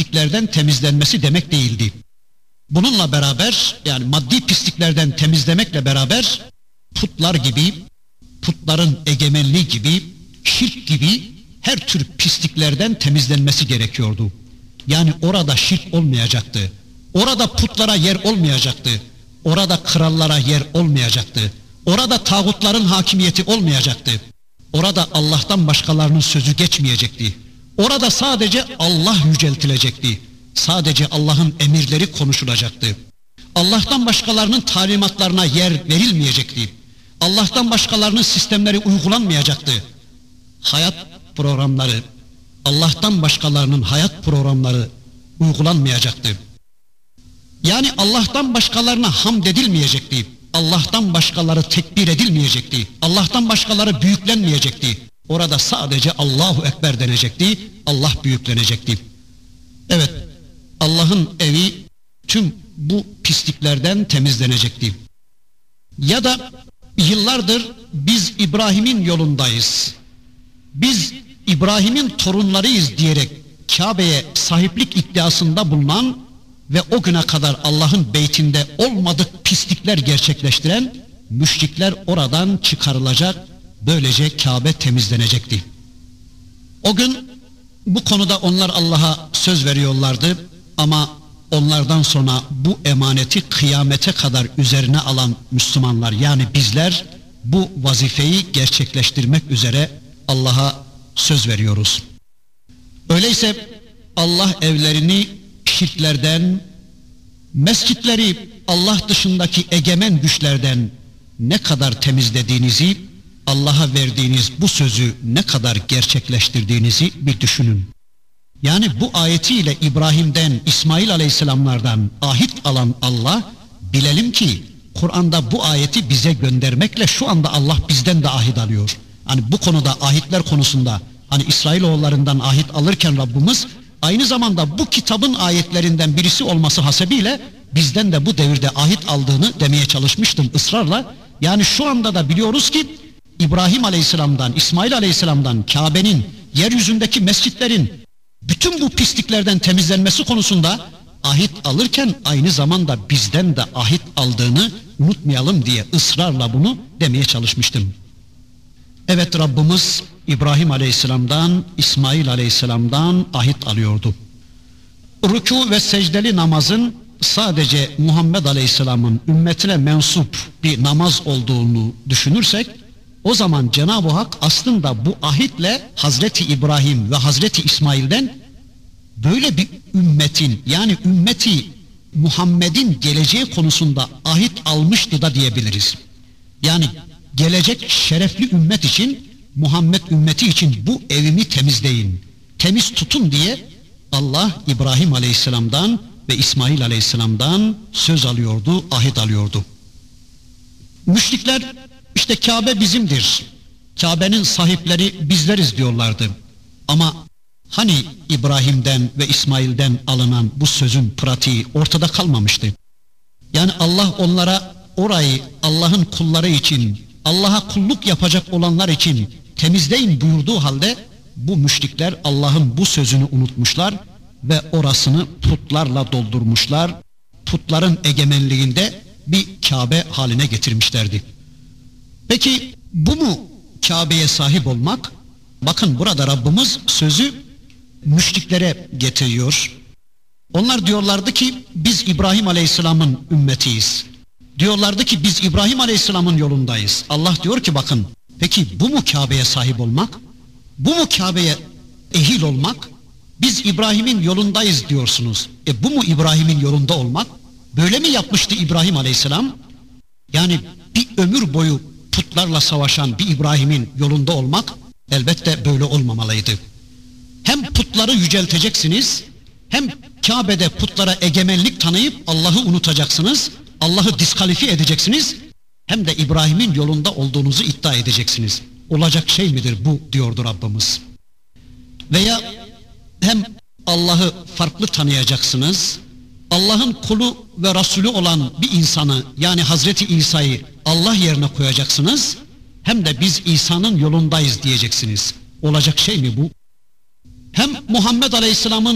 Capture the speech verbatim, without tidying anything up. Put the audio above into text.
pisliklerden temizlenmesi demek değildi. Bununla beraber, yani maddi pisliklerden temizlemekle beraber putlar gibi, putların egemenliği gibi, şirk gibi her tür pisliklerden temizlenmesi gerekiyordu. Yani orada şirk olmayacaktı. Orada putlara yer olmayacaktı. Orada krallara yer olmayacaktı. Orada tağutların hakimiyeti olmayacaktı. Orada Allah'tan başkalarının sözü geçmeyecekti. Orada sadece Allah yüceltilecekti. Sadece Allah'ın emirleri konuşulacaktı. Allah'tan başkalarının talimatlarına yer verilmeyecekti. Allah'tan başkalarının sistemleri uygulanmayacaktı. Hayat programları, Allah'tan başkalarının hayat programları uygulanmayacaktı. Yani Allah'tan başkalarına hamd edilmeyecekti. Allah'tan başkaları tekbir edilmeyecekti. Allah'tan başkaları büyüklenmeyecekti. Orada sadece Allahu Ekber denecekti. Allah büyüklenecekti. Evet, Allah'ın evi tüm bu pisliklerden temizlenecekti. Ya da yıllardır biz İbrahim'in yolundayız, biz İbrahim'in torunlarıyız diyerek Kabe'ye sahiplik iddiasında bulunan ve o güne kadar Allah'ın beytinde olmadık pislikler gerçekleştiren müşrikler oradan çıkarılacak, böylece Kabe temizlenecekti. O gün bu konuda onlar Allah'a söz veriyorlardı ama onlardan sonra bu emaneti kıyamete kadar üzerine alan Müslümanlar, yani bizler bu vazifeyi gerçekleştirmek üzere Allah'a söz veriyoruz. Öyleyse Allah evlerini şirklerden, mescitleri Allah dışındaki egemen güçlerden ne kadar temizlediğinizi, Allah'a verdiğiniz bu sözü ne kadar gerçekleştirdiğinizi bir düşünün. Yani bu ayetiyle İbrahim'den, İsmail Aleyhisselamlardan ahit alan Allah, bilelim ki Kur'an'da bu ayeti bize göndermekle şu anda Allah bizden de ahit alıyor. Hani bu konuda, ahitler konusunda, hani İsrailoğullarından ahit alırken Rabbimiz aynı zamanda bu kitabın ayetlerinden birisi olması hasebiyle bizden de bu devirde ahit aldığını demeye çalışmıştım ısrarla. Yani şu anda da biliyoruz ki İbrahim Aleyhisselam'dan, İsmail Aleyhisselam'dan, Kabe'nin, yeryüzündeki mescitlerin bütün bu pisliklerden temizlenmesi konusunda ahit alırken aynı zamanda bizden de ahit aldığını unutmayalım diye ısrarla bunu demeye çalışmıştım. Evet, Rabbimiz İbrahim Aleyhisselam'dan, İsmail Aleyhisselam'dan ahit alıyordu. Rükû ve secdeli namazın sadece Muhammed Aleyhisselam'ın ümmetine mensup bir namaz olduğunu düşünürsek, o zaman Cenab-ı Hak aslında bu ahitle Hazreti İbrahim ve Hazreti İsmail'den böyle bir ümmetin, yani ümmeti Muhammed'in geleceği konusunda ahit almıştı da diyebiliriz. Yani gelecek şerefli ümmet için, Muhammed ümmeti için bu evimi temizleyin, temiz tutun diye Allah İbrahim Aleyhisselam'dan ve İsmail Aleyhisselam'dan söz alıyordu, ahit alıyordu. Müşrikler işte Kabe bizimdir, Kabe'nin sahipleri bizleriz diyorlardı. Ama hani İbrahim'den ve İsmail'den alınan bu sözün pratiği ortada kalmamıştı. Yani Allah onlara orayı Allah'ın kulları için, Allah'a kulluk yapacak olanlar için temizleyin buyurduğu halde bu müşrikler Allah'ın bu sözünü unutmuşlar ve orasını putlarla doldurmuşlar. Putların egemenliğinde bir Kabe haline getirmişlerdi. Peki bu mu Kabe'ye sahip olmak? Bakın burada Rabbimiz sözü müşriklere getiriyor. Onlar diyorlardı ki biz İbrahim Aleyhisselam'ın ümmetiyiz. Diyorlardı ki biz İbrahim Aleyhisselam'ın yolundayız. Allah diyor ki bakın, peki bu mu Kabe'ye sahip olmak? Bu mu Kabe'ye ehil olmak? Biz İbrahim'in yolundayız diyorsunuz. E bu mu İbrahim'in yolunda olmak? Böyle mi yapmıştı İbrahim Aleyhisselam? Yani bir ömür boyu putlarla savaşan bir İbrahim'in yolunda olmak elbette böyle olmamalıydı. Hem putları yücelteceksiniz, hem Kabe'de putlara egemenlik tanıyıp Allah'ı unutacaksınız, Allah'ı diskalifiye edeceksiniz, hem de İbrahim'in yolunda olduğunuzu iddia edeceksiniz. Olacak şey midir bu diyordu Rabbimiz. Veya hem Allah'ı farklı tanıyacaksınız, Allah'ın kulu ve Resulü olan bir insanı, yani Hazreti İsa'yı Allah yerine koyacaksınız, hem de biz İsa'nın yolundayız diyeceksiniz. Olacak şey mi bu? Hem Muhammed Aleyhisselam'ın